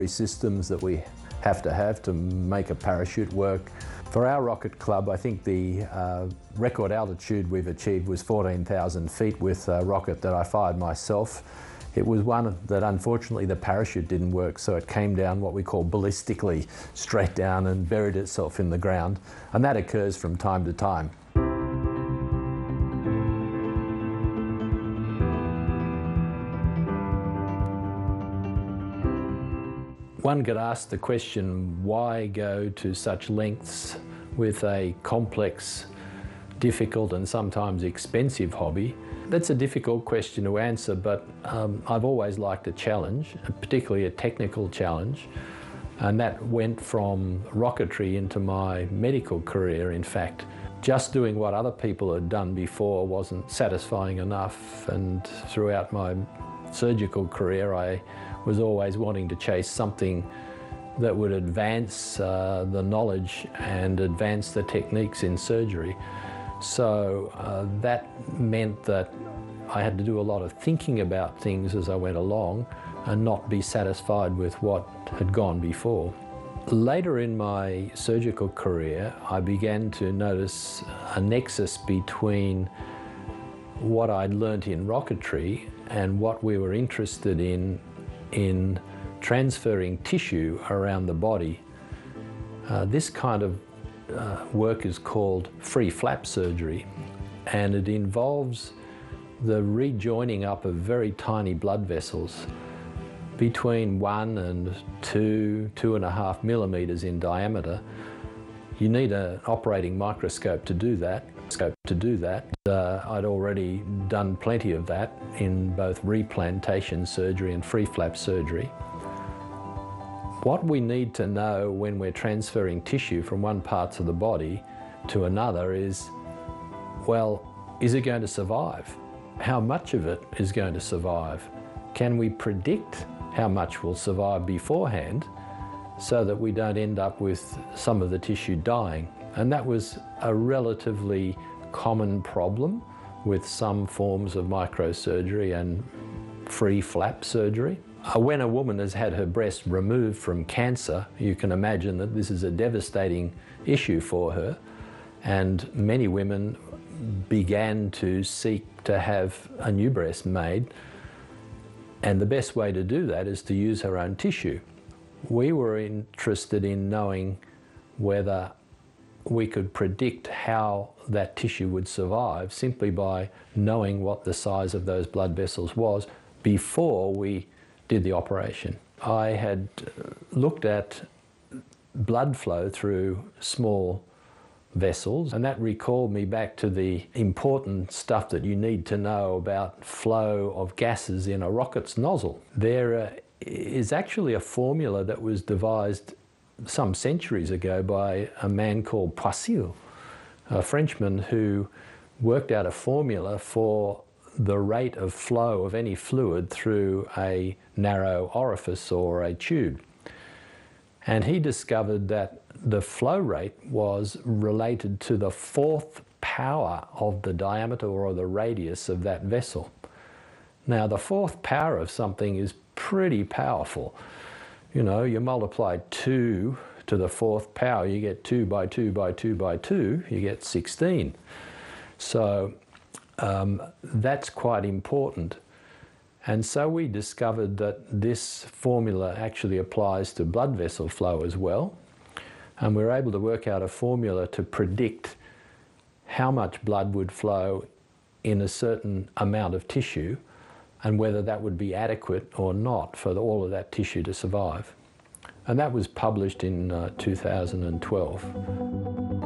systems that we have to make a parachute work. For our rocket club, I think the record altitude we've achieved was 14,000 feet with a rocket that I fired myself. It was one that unfortunately the parachute didn't work, so it came down what we call ballistically, straight down and buried itself in the ground, and that occurs from time to time. One could ask the question, why go to such lengths with a complex, difficult and sometimes expensive hobby? That's a difficult question to answer, but I've always liked a challenge, particularly a technical challenge, and that went from rocketry into my medical career, in fact. Just doing what other people had done before wasn't satisfying enough, and throughout my surgical career I was always wanting to chase something that would advance the knowledge and advance the techniques in surgery. So that meant that I had to do a lot of thinking about things as I went along and not be satisfied with what had gone before. Later in my surgical career, I began to notice a nexus between what I'd learnt in rocketry and what we were interested in transferring tissue around the body. This kind of work is called free flap surgery, and it involves the rejoining up of very tiny blood vessels between 1 and 2.5 millimeters in diameter. You need an operating microscope to do that. I'd already done plenty of that in both replantation surgery and free flap surgery. What we need to know when we're transferring tissue from one part of the body to another is, well, is it going to survive? How much of it is going to survive? Can we predict how much will survive beforehand so that we don't end up with some of the tissue dying? And that was a relatively common problem with some forms of microsurgery and free flap surgery. When a woman has had her breast removed from cancer, you can imagine that this is a devastating issue for her, and many women began to seek to have a new breast made, and the best way to do that is to use her own tissue. We were interested in knowing whether we could predict how that tissue would survive simply by knowing what the size of those blood vessels was before we did the operation. I had looked at blood flow through small vessels, and that recalled me back to the important stuff that you need to know about flow of gases in a rocket's nozzle. There is actually a formula that was devised some centuries ago by a man called Poiseuille, a Frenchman who worked out a formula for the rate of flow of any fluid through a narrow orifice or a tube. And he discovered that the flow rate was related to the 4th power of the diameter or the radius of that vessel. Now, the 4th power of something is pretty powerful. You know, you multiply 2 to the 4th power, you get 2 by 2 by 2 by 2, you get 16. So that's quite important. And so we discovered that this formula actually applies to blood vessel flow as well. And we were able to work out a formula to predict how much blood would flow in a certain amount of tissue and whether that would be adequate or not for all of that tissue to survive. And that was published in 2012.